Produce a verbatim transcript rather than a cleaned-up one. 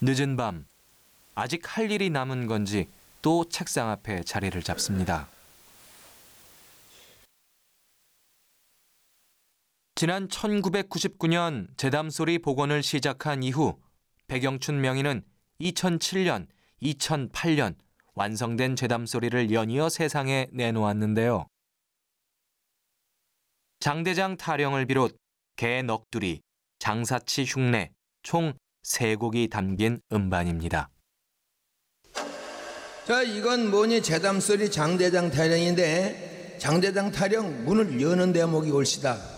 늦은 밤, 아직 할 일이 남은 건지 또 책상 앞에 자리를 잡습니다. 지난 천구백구십구 년 재담소리 복원을 시작한 이후 백영춘 명인은 이천칠 년, 이천팔 년 완성된 재담소리를 연이어 세상에 내놓았는데요. 장대장 타령을 비롯 개 넋두리, 장사치 흉내 총 세 곡이 담긴 음반입니다. 자, 이건 뭐니 재담소리 장대장 타령인데 장대장 타령 문을 여는 대목이 옳시다.